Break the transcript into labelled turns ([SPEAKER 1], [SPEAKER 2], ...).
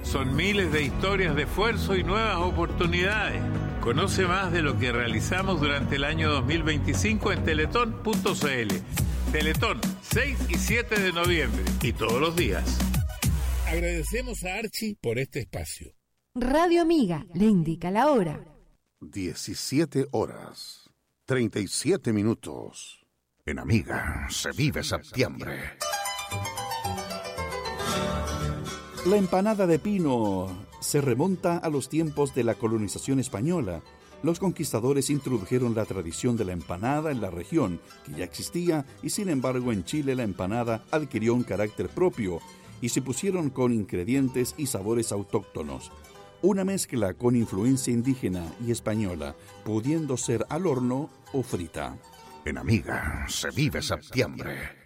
[SPEAKER 1] Son miles de historias de esfuerzo y nuevas oportunidades. Conoce más de lo que realizamos durante el año 2025 en teletón.cl. Teletón, 6 y 7 de noviembre y todos los días. Agradecemos a Archie por este espacio.
[SPEAKER 2] Radio Amiga le indica la hora.
[SPEAKER 3] 17 horas, 37 minutos. En Amiga se vive septiembre.
[SPEAKER 4] La empanada de pino se remonta a los tiempos de la colonización española. Los conquistadores introdujeron la tradición de la empanada en la región, que ya existía, y sin embargo en Chile la empanada adquirió un carácter propio y se pusieron con ingredientes y sabores autóctonos. Una mezcla con influencia indígena y española, pudiendo ser al horno o frita.
[SPEAKER 3] En Amiga se vive septiembre.